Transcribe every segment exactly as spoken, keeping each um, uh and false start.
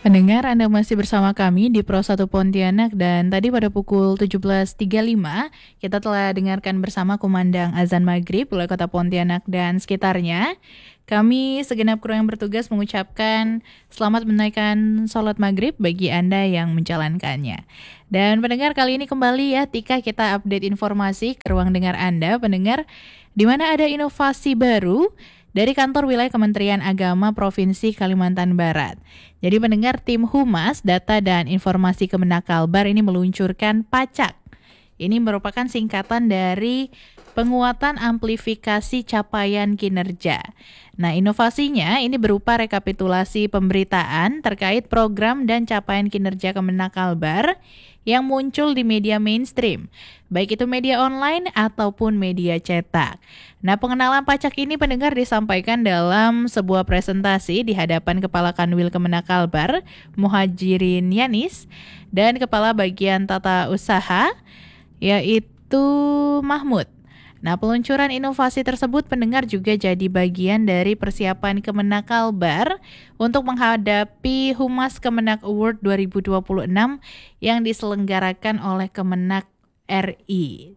Pendengar, Anda masih bersama kami di Pro satu Pontianak dan tadi pada pukul tujuh belas tiga puluh lima kita telah dengarkan bersama kumandang azan maghrib oleh kota Pontianak dan sekitarnya. Kami segenap kru yang bertugas mengucapkan selamat menaikkan sholat maghrib bagi Anda yang menjalankannya. Dan pendengar, kali ini kembali ya Tika, kita update informasi ke ruang dengar Anda pendengar, di mana ada inovasi baru dari kantor wilayah Kementerian Agama Provinsi Kalimantan Barat. Jadi pendengar, tim Humas Data dan Informasi Kemenak Kalbar ini meluncurkan Pacak. Ini merupakan singkatan dari penguatan amplifikasi capaian kinerja. Nah, inovasinya ini berupa rekapitulasi pemberitaan terkait program dan capaian kinerja Kemenak Kalbar yang muncul di media mainstream, baik itu media online ataupun media cetak. Nah, pengenalan Pacak ini pendengar disampaikan dalam sebuah presentasi di hadapan Kepala Kanwil Kemenak Kalbar, Muhajirin Yanis, dan Kepala Bagian Tata Usaha, yaitu Mahmud. Nah, peluncuran inovasi tersebut pendengar juga jadi bagian dari persiapan Kemenak Kalbar untuk menghadapi Humas Kemenak Award dua ribu dua puluh enam yang diselenggarakan oleh Kemenak R I.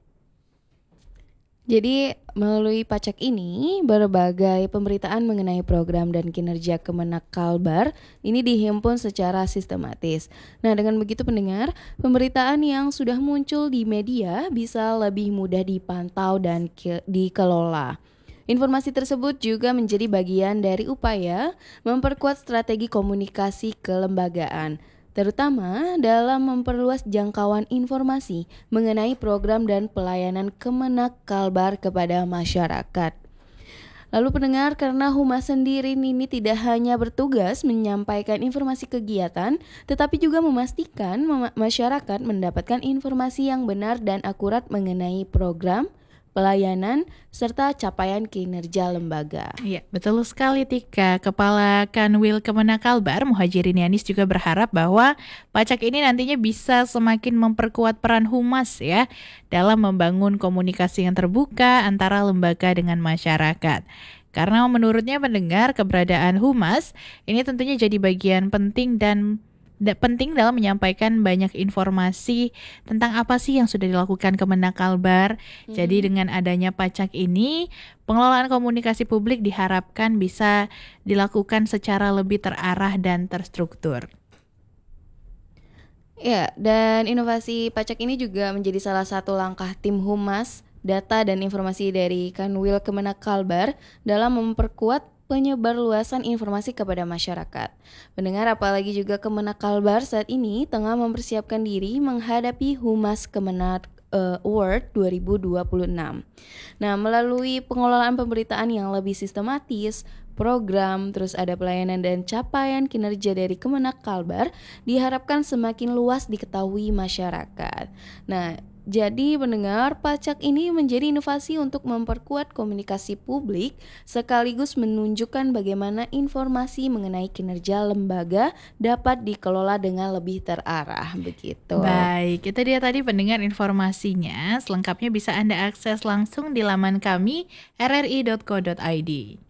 Jadi melalui Pacak ini, berbagai pemberitaan mengenai program dan kinerja Kemenak Kalbar ini dihimpun secara sistematis. Nah, dengan begitu pendengar, pemberitaan yang sudah muncul di media bisa lebih mudah dipantau dan ke- dikelola. Informasi tersebut juga menjadi bagian dari upaya memperkuat strategi komunikasi kelembagaan, terutama dalam memperluas jangkauan informasi mengenai program dan pelayanan Kemenak Kalbar kepada masyarakat. Lalu pendengar, karena Humas sendiri ini tidak hanya bertugas menyampaikan informasi kegiatan, tetapi juga memastikan mem- masyarakat mendapatkan informasi yang benar dan akurat mengenai program, pelayanan, serta capaian kinerja lembaga. Iya, betul sekali Tika. Kepala Kanwil Kemenak Kalbar, Muhajirin Yanis juga berharap bahwa Pacak ini nantinya bisa semakin memperkuat peran Humas ya dalam membangun komunikasi yang terbuka antara lembaga dengan masyarakat. Karena menurutnya pendengar, keberadaan Humas ini tentunya jadi bagian penting dan Da- penting dalam menyampaikan banyak informasi tentang apa sih yang sudah dilakukan Kemenak Kalbar. Mm-hmm. Jadi dengan adanya Pacak ini, pengelolaan komunikasi publik diharapkan bisa dilakukan secara lebih terarah dan terstruktur. Ya, dan inovasi Pacak ini juga menjadi salah satu langkah tim Humas Data dan Informasi dari Kanwil Kemenak Kalbar dalam memperkuat penyebarluasan informasi kepada masyarakat. Pendengar, apalagi juga Kemenak Kalbar saat ini tengah mempersiapkan diri menghadapi Humas Kemenak uh, Award dua ribu dua puluh enam. Nah, melalui pengelolaan pemberitaan yang lebih sistematis, program, terus ada pelayanan dan capaian kinerja dari Kemenak Kalbar diharapkan semakin luas diketahui masyarakat. Nah, jadi pendengar, Pacak ini menjadi inovasi untuk memperkuat komunikasi publik sekaligus menunjukkan bagaimana informasi mengenai kinerja lembaga dapat dikelola dengan lebih terarah begitu. Baik, itu dia tadi pendengar informasinya. Selengkapnya bisa Anda akses langsung di laman kami r r i dot co dot i d.